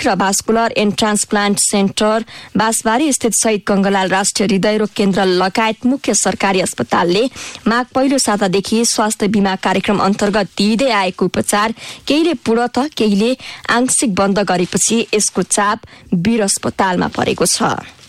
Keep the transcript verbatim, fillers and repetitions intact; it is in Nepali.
र भास्कुलर एन्ड ट्रान्सप्लान्ट सेन्टर बाँसबारी स्थित शहीद गंगालाल राष्ट्रिय हृदयरोग केन्द्र लगायत मुख्य सरकारी अस्पतालले माघ पहिलो सातादेखि स्वास्थ्य बीमा कार्यक्रम अन्तर्गत दिइँदै आएको उपचार केहीले पूर्णत केहीले आंशिक बन्द गरेपछि यसको चाप वीर अस्पतालमा परेको छ।